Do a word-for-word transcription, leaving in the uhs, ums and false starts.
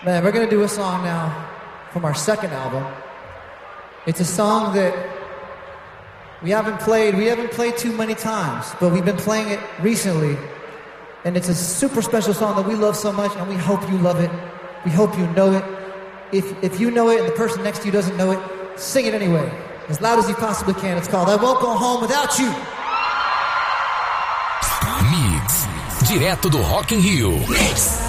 Man, we're gonna do a song now from our second album. It's a song that we haven't played, we haven't played too many times, but we've been playing it recently. And it's a super special song that we love so much, and we hope you love it. We hope you know it. If if you know it and the person next to you doesn't know it, sing it anyway, as loud as you possibly can. It's called I Won't Go Home Without You. Mix, direto do Rock in Rio. Mix.